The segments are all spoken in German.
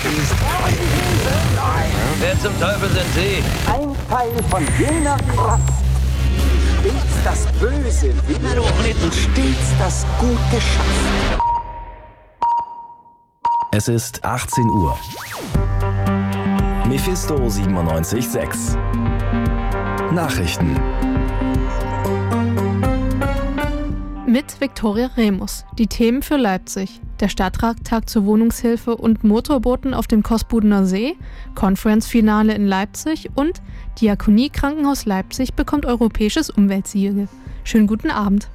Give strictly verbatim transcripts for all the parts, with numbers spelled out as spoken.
ist... Wer zum Teufel sind Sie? Ein Teil von jener Kraft, stets das Böse will und stets das Gute schafft. Es ist achtzehn Uhr. Mephisto siebenundneunzig Komma sechs. Nachrichten. Mit Viktoria Remus. Die Themen für Leipzig. Der Stadtrat tagt zur Wohnungshilfe und Motorbooten auf dem Kosbudener See, Conference-Finale in Leipzig und Diakonie Krankenhaus Leipzig bekommt europäisches Umweltsiegel. Schönen guten Abend.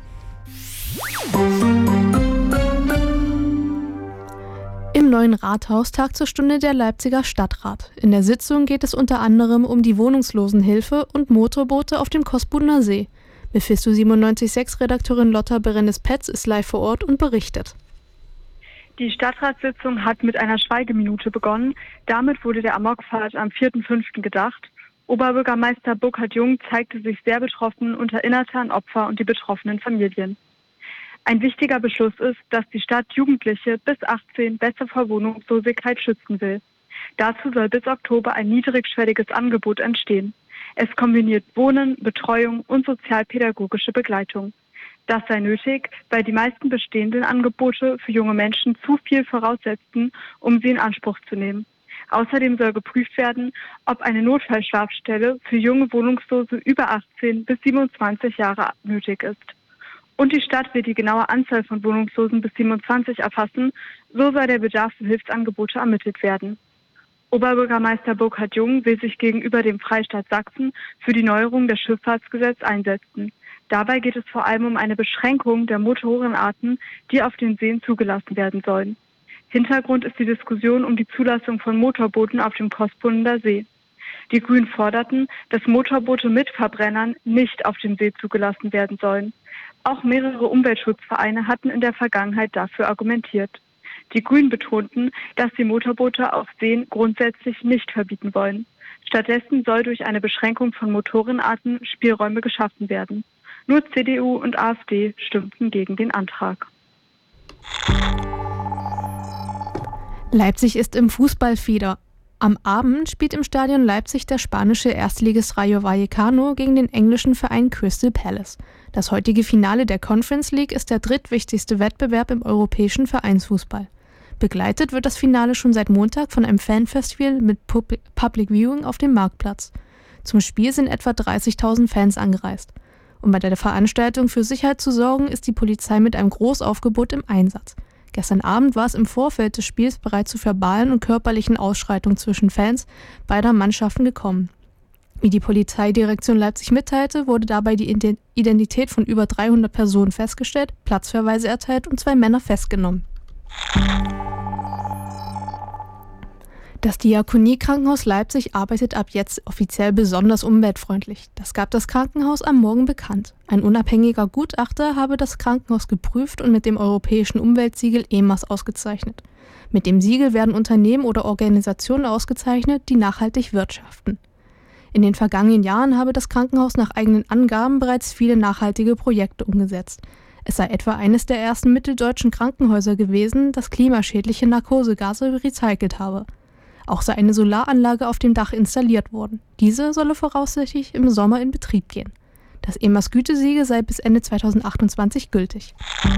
Im neuen Rathaus tagt zur Stunde der Leipziger Stadtrat. In der Sitzung geht es unter anderem um die Wohnungslosenhilfe und Motorboote auf dem Kosbudener See. Mephisto siebenundneunzig Komma sechs Redakteurin Lotta Berendes-Petz ist live vor Ort und berichtet. Die Stadtratssitzung hat mit einer Schweigeminute begonnen. Damit wurde der Amokfahrt am vierten fünften gedacht. Oberbürgermeister Burkhard Jung zeigte sich sehr betroffen und erinnerte an Opfer und die betroffenen Familien. Ein wichtiger Beschluss ist, dass die Stadt Jugendliche bis achtzehn besser vor Wohnungslosigkeit schützen will. Dazu soll bis Oktober ein niedrigschwelliges Angebot entstehen. Es kombiniert Wohnen, Betreuung und sozialpädagogische Begleitung. Das sei nötig, weil die meisten bestehenden Angebote für junge Menschen zu viel voraussetzten, um sie in Anspruch zu nehmen. Außerdem soll geprüft werden, ob eine Notfallschlafstelle für junge Wohnungslose über achtzehn bis siebenundzwanzig Jahre nötig ist. Und die Stadt wird die genaue Anzahl von Wohnungslosen bis siebenundzwanzig erfassen, so soll der Bedarf für Hilfsangebote ermittelt werden. Oberbürgermeister Burkhard Jung will sich gegenüber dem Freistaat Sachsen für die Neuerung des Schifffahrtsgesetzes einsetzen. Dabei geht es vor allem um eine Beschränkung der Motorenarten, die auf den Seen zugelassen werden sollen. Hintergrund ist die Diskussion um die Zulassung von Motorbooten auf dem Kosbudener See. Die Grünen forderten, dass Motorboote mit Verbrennern nicht auf dem See zugelassen werden sollen. Auch mehrere Umweltschutzvereine hatten in der Vergangenheit dafür argumentiert. Die Grünen betonten, dass sie Motorboote auf Seen grundsätzlich nicht verbieten wollen. Stattdessen soll durch eine Beschränkung von Motorenarten Spielräume geschaffen werden. Nur C D U und A f D stimmten gegen den Antrag. Leipzig ist im Fußballfieber. Am Abend spielt im Stadion Leipzig der spanische Erstligist Rayo Vallecano gegen den englischen Verein Crystal Palace. Das heutige Finale der Conference League ist der drittwichtigste Wettbewerb im europäischen Vereinsfußball. Begleitet wird das Finale schon seit Montag von einem Fanfestival mit Public, Public Viewing auf dem Marktplatz. Zum Spiel sind etwa dreißigtausend Fans angereist. Um bei der Veranstaltung für Sicherheit zu sorgen, ist die Polizei mit einem Großaufgebot im Einsatz. Gestern Abend war es im Vorfeld des Spiels bereits zu verbalen und körperlichen Ausschreitungen zwischen Fans beider Mannschaften gekommen. Wie die Polizeidirektion Leipzig mitteilte, wurde dabei die Identität von über dreihundert Personen festgestellt, Platzverweise erteilt und zwei Männer festgenommen. Das Diakonie Krankenhaus Leipzig arbeitet ab jetzt offiziell besonders umweltfreundlich. Das gab das Krankenhaus am Morgen bekannt. Ein unabhängiger Gutachter habe das Krankenhaus geprüft und mit dem europäischen Umweltsiegel E M A S ausgezeichnet. Mit dem Siegel werden Unternehmen oder Organisationen ausgezeichnet, die nachhaltig wirtschaften. In den vergangenen Jahren habe das Krankenhaus nach eigenen Angaben bereits viele nachhaltige Projekte umgesetzt. Es sei etwa eines der ersten mitteldeutschen Krankenhäuser gewesen, das klimaschädliche Narkosegase recycelt habe. Auch sei eine Solaranlage auf dem Dach installiert worden. Diese solle voraussichtlich im Sommer in Betrieb gehen. Das E M A S-Gütesiegel sei bis Ende zweitausendachtundzwanzig gültig.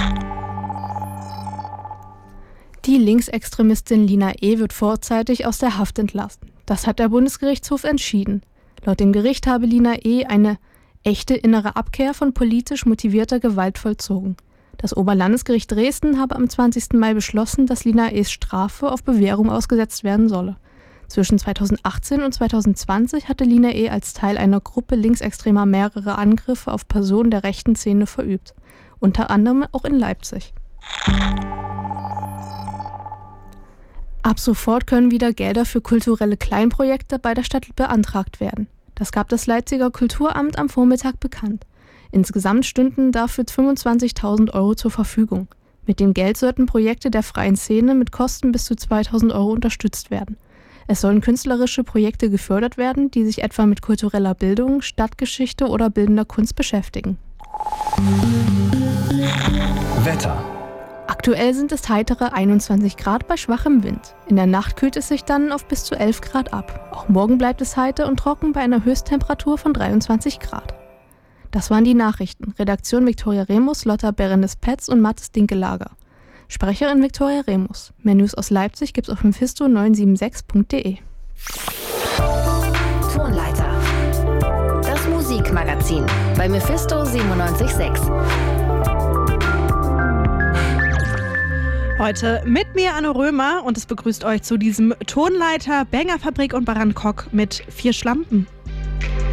Die Linksextremistin Lina E. wird vorzeitig aus der Haft entlassen. Das hat der Bundesgerichtshof entschieden. Laut dem Gericht habe Lina E. eine echte innere Abkehr von politisch motivierter Gewalt vollzogen. Das Oberlandesgericht Dresden habe am zwanzigsten Mai beschlossen, dass Lina E.s Strafe auf Bewährung ausgesetzt werden solle. Zwischen zweitausendachtzehn und zweitausendzwanzig hatte Lina E. als Teil einer Gruppe Linksextremer mehrere Angriffe auf Personen der rechten Szene verübt. Unter anderem auch in Leipzig. Ab sofort können wieder Gelder für kulturelle Kleinprojekte bei der Stadt beantragt werden. Das gab das Leipziger Kulturamt am Vormittag bekannt. Insgesamt stünden dafür fünfundzwanzigtausend Euro zur Verfügung. Mit dem Geld sollten Projekte der freien Szene mit Kosten bis zu zweitausend Euro unterstützt werden. Es sollen künstlerische Projekte gefördert werden, die sich etwa mit kultureller Bildung, Stadtgeschichte oder bildender Kunst beschäftigen. Wetter. Aktuell sind es heitere einundzwanzig Grad bei schwachem Wind. In der Nacht kühlt es sich dann auf bis zu elf Grad ab. Auch morgen bleibt es heiter und trocken bei einer Höchsttemperatur von dreiundzwanzig Grad. Das waren die Nachrichten. Redaktion Viktoria Remus, Lotta Berendes-Petz und Mathis Dinkelager. Sprecherin Viktoria Remus. Mehr News aus Leipzig gibt's auf mephisto neun sieben sechs punkt de. Tonleiter. Das Musikmagazin bei Mephisto siebenundneunzig Komma sechs. Heute mit mir Anne Römer und es begrüßt euch zu diesem Tonleiter Banger Fabrik und Baran Kok mit vier Schlampen.